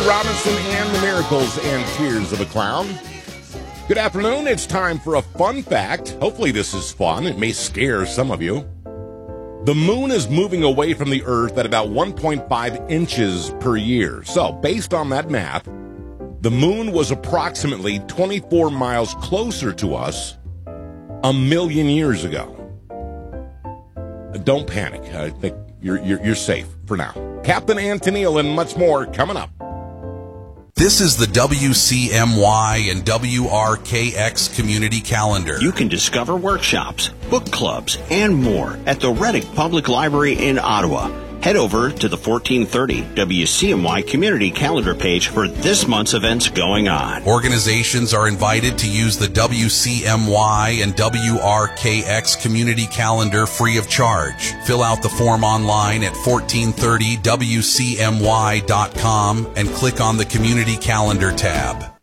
Robinson and the Miracles and Tears of a Clown. Good afternoon. It's time for a fun fact. Hopefully this is fun. It may scare some of you. The moon is moving away from the Earth at about 1.5 inches per year. So, based on that math, the moon was approximately 24 miles closer to us 1 million years ago. Don't panic. I think you're safe for now. Captain Antonil and much more coming up. This is the WCMY and WRKX Community Calendar. You can discover workshops, book clubs, and more at the Reddick Public Library in Ottawa. Head over to the 1430 WCMY Community Calendar page for this month's events going on. Organizations are invited to use the WCMY and WRKX Community Calendar free of charge. Fill out the form online at 1430WCMY.com and click on the Community Calendar tab.